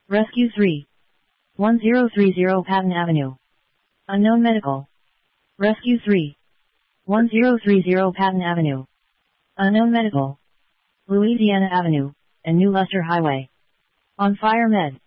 Rescue 3. 1030 Patton Avenue. Unknown Medical. Rescue 3. 1030 Patton Avenue. Unknown Medical. Louisiana Avenue, and New Luster Highway. On Fire Med.